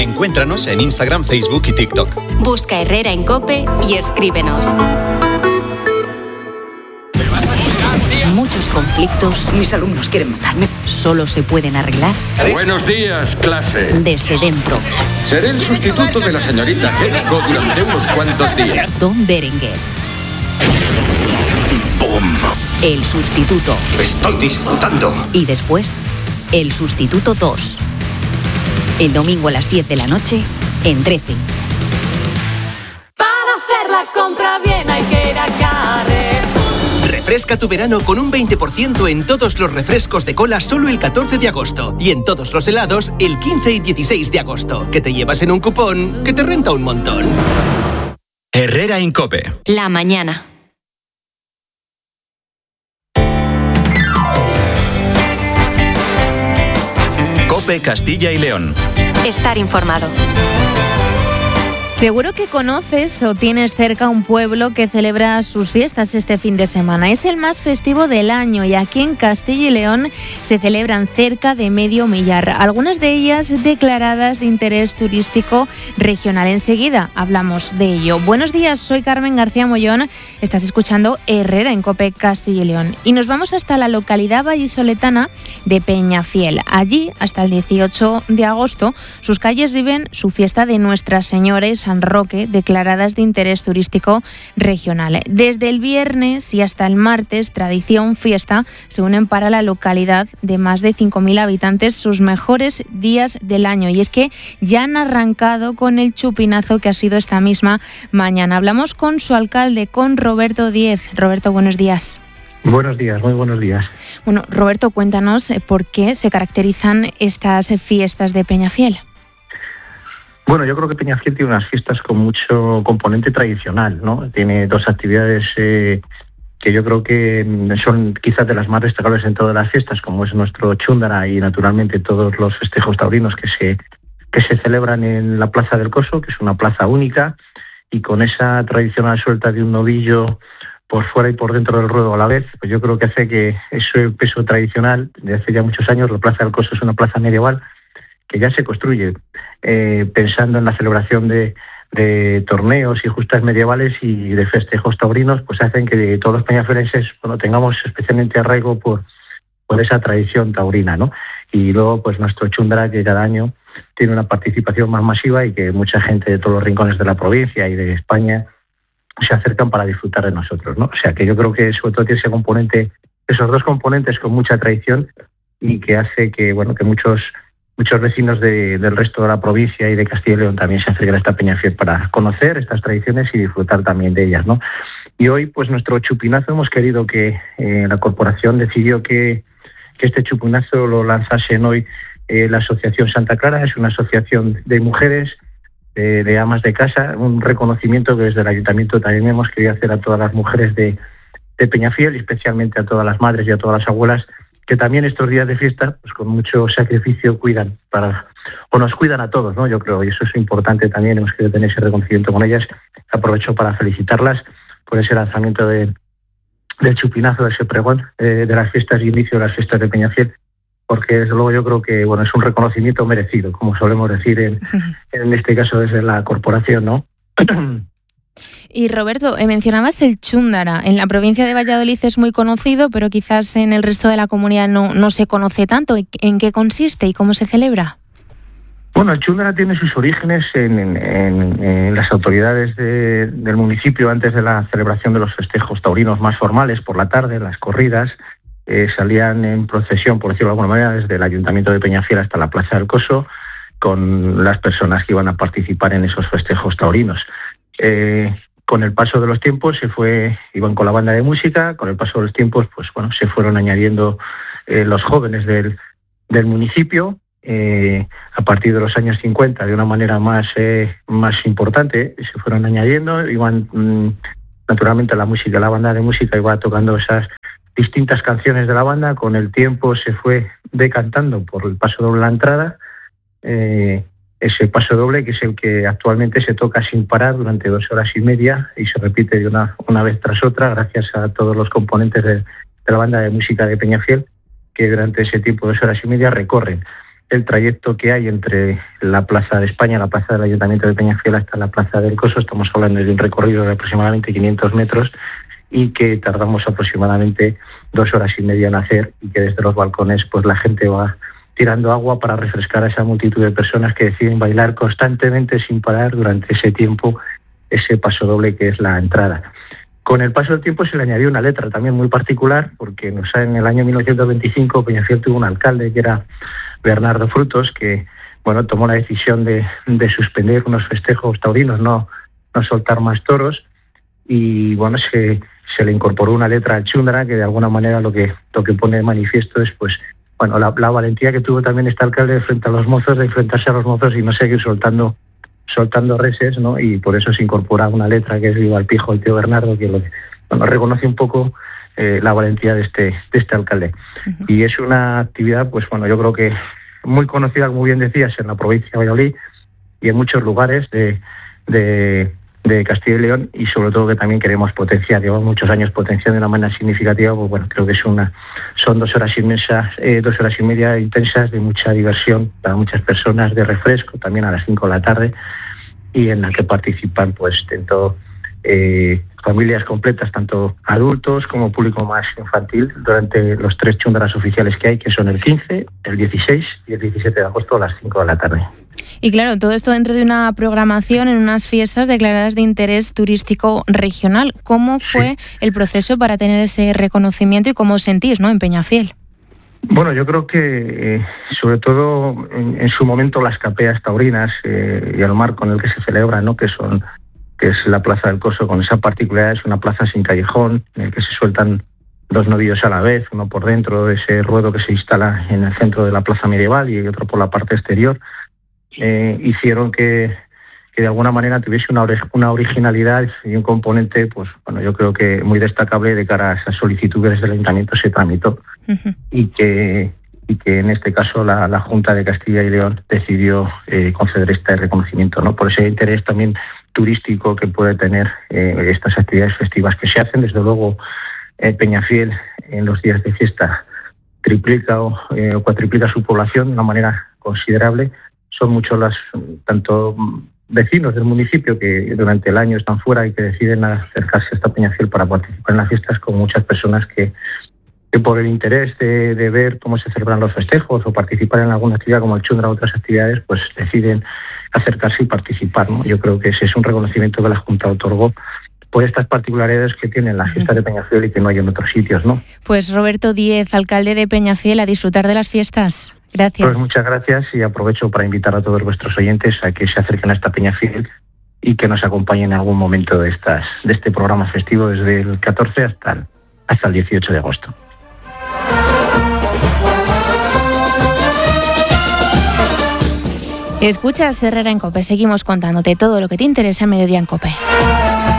Encuéntranos en Instagram, Facebook y TikTok. Busca Herrera en COPE y escríbenos. Muchos conflictos, mis alumnos quieren matarme, solo se pueden arreglar. Buenos días, clase. Desde dentro. Seré el sustituto de la señorita Hedgecoe durante unos cuantos días. Don Berenguer. ¡Bum! El sustituto. Estoy disfrutando. Y después, el sustituto 2. El domingo a las 10 de la noche, en 13. Para hacer la compra bien hay que ir a Carrefour. Refresca tu verano con un 20% en todos los refrescos de cola solo el 14 de agosto y en todos los helados el 15 y 16 de agosto, que te llevas en un cupón que te renta un montón. Herrera en COPE. La mañana. COPE Castilla y León. Estar informado. Seguro que conoces o tienes cerca un pueblo que celebra sus fiestas este fin de semana. Es el más festivo del año y aquí en Castilla y León se celebran cerca de medio millar. Algunas de ellas declaradas de interés turístico regional. Enseguida hablamos de ello. Buenos días, soy Carmen García Mollón. Estás escuchando Herrera en COPE Castilla y León. Y nos vamos hasta la localidad vallisoletana de Peñafiel. Allí, hasta el 18 de agosto, sus calles viven su fiesta de Nuestra Señora y San Roque, declaradas de interés turístico regional. Desde el viernes y hasta el martes, tradición, fiesta, se unen para la localidad de más de 5.000 habitantes sus mejores días del año. Y es que ya han arrancado con el chupinazo que ha sido esta misma mañana. Hablamos con su alcalde, con Roberto Díez. Roberto, buenos días. Buenos días, muy buenos días. Bueno, Roberto, cuéntanos por qué se caracterizan estas fiestas de Peñafiel. Bueno, yo creo que Peñafiel tiene unas fiestas con mucho componente tradicional, ¿no? Tiene dos actividades que yo creo que son quizás de las más destacables en todas las fiestas, como es nuestro Chúndara y naturalmente todos los festejos taurinos que se celebran en la Plaza del Coso, que es una plaza única, y con esa tradicional suelta de un novillo por fuera y por dentro del ruedo a la vez, pues yo creo que hace que ese peso tradicional de hace ya muchos años. La Plaza del Coso es una plaza medieval que ya se construye pensando en la celebración de torneos y justas medievales y de festejos taurinos, pues hacen que todos los peñafieleses tengamos especialmente arraigo por esa tradición taurina, ¿no? Y luego pues nuestro Chúndara, que cada año tiene una participación más masiva y que mucha gente de todos los rincones de la provincia y de España se acercan para disfrutar de nosotros, ¿no? O sea que yo creo que sobre todo tiene ese componente, esos dos componentes con mucha tradición y que hace que que muchos vecinos del resto de la provincia y de Castilla y León también se acercan a esta Peñafiel para conocer estas tradiciones y disfrutar también de ellas, ¿no? Y hoy, pues nuestro chupinazo, hemos querido que la corporación decidió que este chupinazo lo lanzasen hoy la Asociación Santa Clara. Es una asociación de mujeres, de amas de casa, un reconocimiento que desde el Ayuntamiento también hemos querido hacer a todas las mujeres de Peñafiel y especialmente a todas las madres y a todas las abuelas que también estos días de fiesta, pues con mucho sacrificio cuidan nos cuidan a todos, ¿no? Yo creo, y eso es importante también, hemos querido tener ese reconocimiento con ellas. Aprovecho para felicitarlas por ese lanzamiento del chupinazo, de ese pregón de las fiestas y inicio de las fiestas de Peñafiel, porque desde luego yo creo que es un reconocimiento merecido, como solemos decir en este caso desde la corporación, ¿no? Y Roberto, mencionabas el Chúndara. En la provincia de Valladolid es muy conocido, pero quizás en el resto de la comunidad no se conoce tanto. ¿En qué consiste y cómo se celebra? Bueno, el Chúndara tiene sus orígenes en las autoridades del municipio. Antes de la celebración de los festejos taurinos más formales por la tarde, las corridas, salían en procesión, por decirlo de alguna manera, desde el Ayuntamiento de Peñafiel hasta la Plaza del Coso, con las personas que iban a participar en esos festejos taurinos. Con el paso de los tiempos iban con la banda de música. Con el paso de los tiempos, se fueron añadiendo los jóvenes del municipio. A partir de los años 50, de una manera más importante, se fueron añadiendo. Iban naturalmente la banda de música iba tocando esas distintas canciones de la banda. Con el tiempo se fue decantando por el paso doble a la entrada. Ese paso doble, que es el que actualmente se toca sin parar durante 2 horas y media y se repite de una vez tras otra, gracias a todos los componentes de la banda de música de Peñafiel, que durante ese tiempo, 2 horas y media, recorren el trayecto que hay entre la Plaza de España, la plaza del Ayuntamiento de Peñafiel, hasta la Plaza del Coso. Estamos hablando de un recorrido de aproximadamente 500 metros y que tardamos aproximadamente 2 horas y media en hacer, y que desde los balcones pues la gente va tirando agua para refrescar a esa multitud de personas que deciden bailar constantemente sin parar durante ese tiempo, ese paso doble que es la entrada. Con el paso del tiempo se le añadió una letra también muy particular, porque en el año 1925 Peñafiel tuvo un alcalde que era Bernardo Frutos, que tomó la decisión de suspender unos festejos taurinos, no soltar más toros, y se le incorporó una letra al Chundra que de alguna manera lo que pone de manifiesto es la valentía que tuvo también este alcalde frente a los mozos, de enfrentarse a los mozos y no seguir soltando reses, ¿no? Y por eso se incorpora una letra que es Viva el Pijo, el tío Bernardo, que reconoce un poco la valentía de este alcalde. Uh-huh. Y es una actividad, yo creo que muy conocida, como bien decías, en la provincia de Valladolid y en muchos lugares de Castilla y León, y sobre todo que también queremos potenciar. Llevamos muchos años potenciando de una manera significativa. Creo que son 2 horas y media intensas de mucha diversión para muchas personas, de refresco, también a las 5 de la tarde, y en la que participan tanto familias completas, tanto adultos como público más infantil, durante los 3 chundras oficiales que hay, que son el 15, el 16 y el 17 de agosto a las 5 de la tarde. Y claro, todo esto dentro de una programación en unas fiestas declaradas de interés turístico regional. ¿Cómo fue el proceso para tener ese reconocimiento y cómo os sentís, en Peñafiel? Yo creo que sobre todo en su momento las capeas taurinas y el marco en el que se celebra, que es la Plaza del Coso, con esa particularidad, es una plaza sin callejón, en el que se sueltan 2 novillos a la vez, uno por dentro de ese ruedo que se instala en el centro de la plaza medieval y otro por la parte exterior. Hicieron que de alguna manera tuviese una originalidad y un componente, yo creo que muy destacable de cara a esas solicitudes del Ayuntamiento se tramitó. Uh-huh. y que en este caso la Junta de Castilla y León decidió conceder este reconocimiento, por ese interés también turístico que puede tener estas actividades festivas que se hacen. Desde luego Peñafiel en los días de fiesta triplica o cuatriplica su población de una manera considerable. Son muchos tanto vecinos del municipio que durante el año están fuera y que deciden acercarse a esta Peñafiel para participar en las fiestas, como muchas personas que por el interés de ver cómo se celebran los festejos o participar en alguna actividad como el Chundra o otras actividades, deciden acercarse y participar, Yo creo que ese es un reconocimiento que la Junta otorgó por estas particularidades que tienen las fiestas de Peñafiel y que no hay en otros sitios, Pues Roberto Díez, alcalde de Peñafiel, a disfrutar de las fiestas. Gracias. Pues muchas gracias, y aprovecho para invitar a todos vuestros oyentes a que se acerquen a esta Peñafiel y que nos acompañen en algún momento de este programa festivo desde el 14 hasta el 18 de agosto. Escuchas Herrera en COPE. Seguimos contándote todo lo que te interesa en Mediodía en COPE.